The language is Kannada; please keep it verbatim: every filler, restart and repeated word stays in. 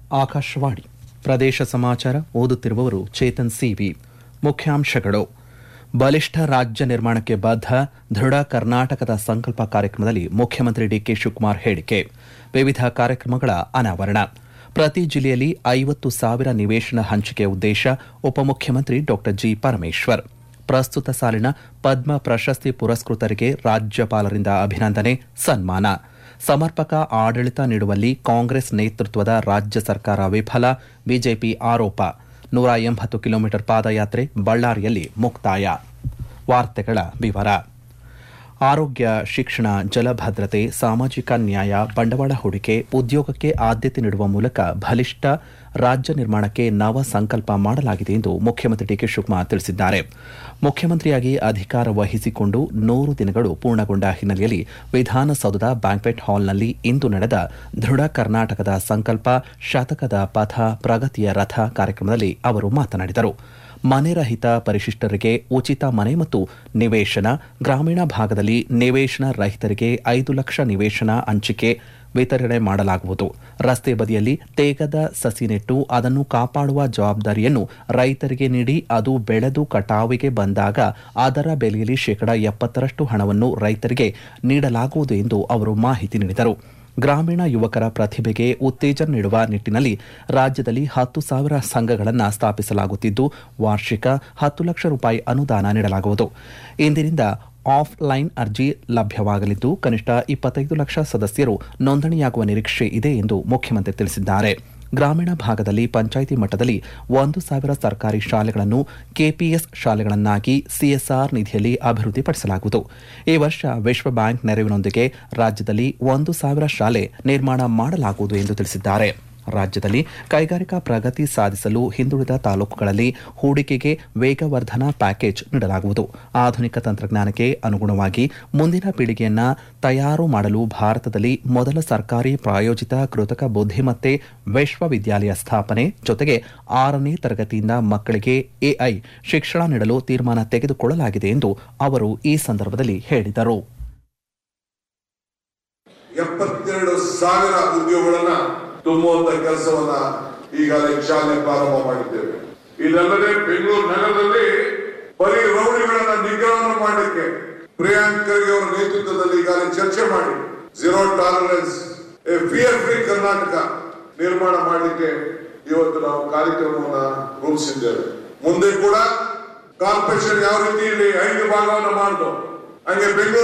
ಆಕಾಶವಾಣಿ ಪ್ರದೇಶ ಸಮಾಚಾರ ಓದುತ್ತಿರುವವರು ಚೇತನ್ ಸಿವಿ. ಮುಖ್ಯಾಂಶಗಳು: ಬಲಿಷ್ಠ ರಾಜ್ಯ ನಿರ್ಮಾಣಕ್ಕೆ ಬದ್ಧ ದೃಢ ಕರ್ನಾಟಕದ ಸಂಕಲ್ಪ ಕಾರ್ಯಕ್ರಮದಲ್ಲಿ ಮುಖ್ಯಮಂತ್ರಿ ಡಿಕೆ ಶಿವಕುಮಾರ್ ಹೇಳಿಕೆ. ವಿವಿಧ ಕಾರ್ಯಕ್ರಮಗಳ ಅನಾವರಣ. ಪ್ರತಿ ಜಿಲ್ಲೆಯಲ್ಲಿ ಐವತ್ತು ಸಾವಿರ ನಿವೇಶನ ಹಂಚಿಕೆ ಉದ್ದೇಶ ಉಪಮುಖ್ಯಮಂತ್ರಿ ಡಾ ಜಿ ಪರಮೇಶ್ವರ್. ಪ್ರಸ್ತುತ ಸಾಲಿನ ಪದ್ಮ ಪ್ರಶಸ್ತಿ ಪುರಸ್ಕೃತರಿಗೆ ರಾಜ್ಯಪಾಲರಿಂದ ಅಭಿನಂದನೆ, ಸನ್ಮಾನ. ಸಮರ್ಪಕ ಆಡಳಿತ ನೀಡುವಲ್ಲಿ ಕಾಂಗ್ರೆಸ್ ನೇತೃತ್ವದ ರಾಜ್ಯ ಸರ್ಕಾರ ವಿಫಲ, ಬಿಜೆಪಿ ಆರೋಪ. ನೂರ ಎಂಬತ್ತು ಕಿಲೋಮೀಟರ್ ಪಾದಯಾತ್ರೆ ಬಳ್ಳಾರಿಯಲ್ಲಿ ಮುಕ್ತಾಯ. ವಾರ್ತೆಗಳ ವಿವರ. ಆರೋಗ್ಯ, ಶಿಕ್ಷಣ, ಜಲಭದ್ರತೆ, ಸಾಮಾಜಿಕ ನ್ಯಾಯ, ಬಂಡವಾಳ ಹೂಡಿಕೆ, ಉದ್ಯೋಗಕ್ಕೆ ಆದ್ಯತೆ ನೀಡುವ ಮೂಲಕ ಬಲಿಷ್ಠ ರಾಜ್ಯ ನಿರ್ಮಾಣಕ್ಕೆ ನವ ಸಂಕಲ್ಪ ಮಾಡಲಾಗಿದೆ ಎಂದು ಮುಖ್ಯಮಂತ್ರಿ ಡಿಕೆ ಶಿವಕುಮಾರ್ ತಿಳಿಸಿದ್ದಾರೆ. ಮುಖ್ಯಮಂತ್ರಿಯಾಗಿ ಅಧಿಕಾರ ವಹಿಸಿಕೊಂಡು ನೂರು ದಿನಗಳು ಪೂರ್ಣಗೊಂಡ ಹಿನ್ನೆಲೆಯಲ್ಲಿ ವಿಧಾನಸೌಧದ ಬ್ಯಾಂಕ್ವೆಟ್ ಹಾಲ್ನಲ್ಲಿ ಇಂದು ನಡೆದ ದೃಢ ಕರ್ನಾಟಕದ ಸಂಕಲ್ಪ ಶತಕದ ಪಥ ಪ್ರಗತಿಯ ರಥ ಕಾರ್ಯಕ್ರಮದಲ್ಲಿ ಅವರು ಮಾತನಾಡಿದರು. ಮನೆ ರಹಿತ ಪರಿಶಿಷ್ಟರಿಗೆ ಉಚಿತ ಮನೆ ಮತ್ತು ನಿವೇಶನ, ಗ್ರಾಮೀಣ ಭಾಗದಲ್ಲಿ ನಿವೇಶನ ರಹಿತರಿಗೆ ಐದು ಲಕ್ಷ ನಿವೇಶನ ಹಂಚಿಕೆ ವಿತರಣೆ ಮಾಡಲಾಗುವುದು. ರಸ್ತೆ ಬದಿಯಲ್ಲಿ ತೇಗದ ಸಸಿ ನೆಟ್ಟು ಅದನ್ನು ಕಾಪಾಡುವ ಜವಾಬ್ದಾರಿಯನ್ನು ರೈತರಿಗೆ ನೀಡಿ ಅದು ಬೆಳೆದು ಕಟಾವಿಗೆ ಬಂದಾಗ ಅದರ ಬೆಲೆಯಲ್ಲಿ ಶೇಕಡಾ ಎಪ್ಪತ್ತರಷ್ಟು ಹಣವನ್ನು ರೈತರಿಗೆ ನೀಡಲಾಗುವುದು ಎಂದು ಅವರು ಮಾಹಿತಿ ನೀಡಿದರು. ಗ್ರಾಮೀಣ ಯುವಕರ ಪ್ರತಿಭೆಗೆ ಉತ್ತೇಜನ ನೀಡುವ ನಿಟ್ಟಿನಲ್ಲಿ ರಾಜ್ಯದಲ್ಲಿ ಹತ್ತು ಸಾವಿರ ಸಂಘಗಳನ್ನು ಸ್ಥಾಪಿಸಲಾಗುತ್ತಿದ್ದು ವಾರ್ಷಿಕ ಹತ್ತು ಲಕ್ಷ ರೂಪಾಯಿ ಅನುದಾನ ನೀಡಲಾಗುವುದು. ಇಂದಿನಿಂದ ಆಫ್ಲೈನ್ ಅರ್ಜಿ ಲಭ್ಯವಾಗಲಿದ್ದು ಕನಿಷ್ಠ ಇಪ್ಪತ್ತೈದು ಲಕ್ಷ ಸದಸ್ಯರು ನೋಂದಣಿಯಾಗುವ ನಿರೀಕ್ಷೆ ಇದೆ ಎಂದು ಮುಖ್ಯಮಂತ್ರಿ ತಿಳಿಸಿದ್ದಾರೆ. ಗ್ರಾಮೀಣ ಭಾಗದಲ್ಲಿ ಪಂಚಾಯಿತಿ ಮಟ್ಟದಲ್ಲಿ ಒಂದು ಸಾವಿರ ಸರ್ಕಾರಿ ಶಾಲೆಗಳನ್ನು ಕೆಪಿಎಸ್ ಶಾಲೆಗಳನ್ನಾಗಿ ಸಿಎಸ್ಆರ್ ನಿಧಿಯಲ್ಲಿ ಅಭಿವೃದ್ಧಿಪಡಿಸಲಾಗುವುದು. ಈ ವರ್ಷ ವಿಶ್ವ ಬ್ಯಾಂಕ್ ನೆರವಿನೊಂದಿಗೆ ರಾಜ್ಯದಲ್ಲಿ ಒಂದು ಸಾವಿರ ಶಾಲೆ ನಿರ್ಮಾಣ ಮಾಡಲಾಗುವುದು ಎಂದು ತಿಳಿಸಿದ್ದಾರೆ. ರಾಜ್ಯದಲ್ಲಿ ಕೈಗಾರಿಕಾ ಪ್ರಗತಿ ಸಾಧಿಸಲು ಹಿಂದುಳಿದ ತಾಲೂಕುಗಳಲ್ಲಿ ಹೂಡಿಕೆಗೆ ವೇಗವರ್ಧನಾ ಪ್ಯಾಕೇಜ್ ನೀಡಲಾಗುವುದು. ಆಧುನಿಕ ತಂತ್ರಜ್ಞಾನಕ್ಕೆ ಅನುಗುಣವಾಗಿ ಮುಂದಿನ ಪೀಳಿಗೆಯನ್ನ ತಯಾರು ಮಾಡಲು ಭಾರತದಲ್ಲಿ ಮೊದಲ ಸರ್ಕಾರಿ ಪ್ರಾಯೋಜಿತ ಕೃತಕ ಬುದ್ಧಿಮತ್ತೆ ವಿಶ್ವವಿದ್ಯಾಲಯ ಸ್ಥಾಪನೆ ಜೊತೆಗೆ ಆರನೇ ತರಗತಿಯಿಂದ ಮಕ್ಕಳಿಗೆ ಎಐ ಶಿಕ್ಷಣ ನೀಡಲು ತೀರ್ಮಾನ ತೆಗೆದುಕೊಳ್ಳಲಾಗಿದೆ ಎಂದು ಅವರು ಈ ಸಂದರ್ಭದಲ್ಲಿ ಹೇಳಿದರು. ಎಪ್ಪತ್ತೆರಡು ಸಾವಿರ ಉದ್ಯೋಗಗಳನ್ನ ತುಂಬುವಂತ ಕೆಲಸವನ್ನ ಈಗಾಗಲೇ ಚಾಲನೆ ಪ್ರಾರಂಭ ಮಾಡಿದ್ದೇವೆ. ಇದಲ್ಲದೆ ಬೆಂಗಳೂರು ನಗರದಲ್ಲಿ ಬರೀ ರೌಡಿಗಳನ್ನ ನಿಗ್ರಹ ಮಾಡಲಿಕ್ಕೆ ಪ್ರಿಯಾಂಕ್ ಖರ್ಗೆ ಅವರ ನೇತೃತ್ವದಲ್ಲಿ ಈಗಾಗಲೇ ಚರ್ಚೆ ಮಾಡಿ zero tolerance A fear free Karnataka ನಿರ್ಮಾಣ ಮಾಡಲಿಕ್ಕೆ ಇವತ್ತು ನಾವು ಕಾರ್ಯಕ್ರಮವನ್ನ ರೂಪಿಸಿದ್ದೇವೆ. ಮುಂದೆ ಕೂಡ ಕಾರ್ಪೊರೇಷನ್ ಯಾವ ರೀತಿ ಇಲ್ಲಿ ಐದು ಭಾಗವನ್ನು ಮಾಡಿತು ಹಂಗೆ ಬೆಂಗಳೂರು